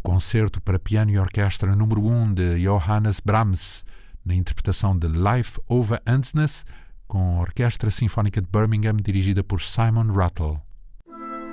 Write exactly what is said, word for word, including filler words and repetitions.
concerto para piano e orquestra número um de Johannes Brahms, na interpretação de Life over Andsnes, com a Orquestra Sinfónica de Birmingham, dirigida por Simon Rattle.